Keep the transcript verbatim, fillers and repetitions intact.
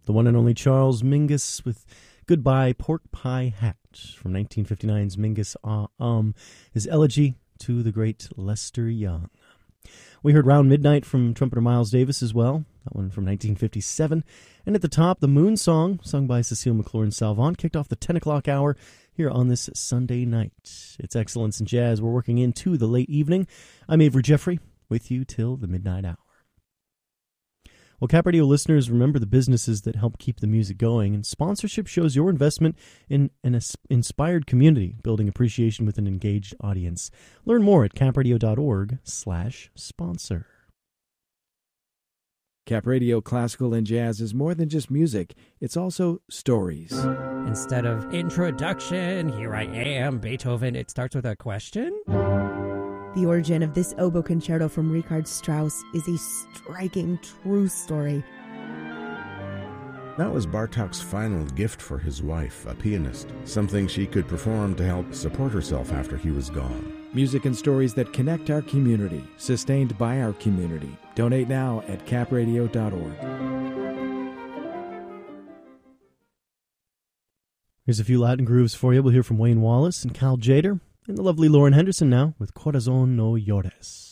the one and only Charles Mingus with Goodbye Pork Pie Hat from nineteen fifty-nine's Mingus Ah Um, his elegy to the great Lester Young. We heard Round Midnight from trumpeter Miles Davis as well, that one from nineteen fifty-seven. And at the top, the Moon Song, sung by Cecile McLaurin-Salvant, kicked off the ten o'clock hour here on this Sunday night. It's Excellence in Jazz. We're working into the late evening. I'm Avery Jeffrey, with you till the midnight hour. Well, Cap Radio listeners, remember the businesses that help keep the music going, and sponsorship shows your investment in an inspired community, building appreciation with an engaged audience. Learn more at capradio.org slash sponsor. Cap Radio Classical and Jazz is more than just music. It's also stories. Instead of introduction, here I am, Beethoven, it starts with a question? The origin of this oboe concerto from Richard Strauss is a striking, true story. That was Bartók's final gift for his wife, a pianist, something she could perform to help support herself after he was gone. Music and stories that connect our community, sustained by our community. Donate now at cap radio dot org. Here's a few Latin grooves for you. We'll hear from Wayne Wallace and Cal Jader. And the lovely Lauren Henderson now with Corazón No Llores.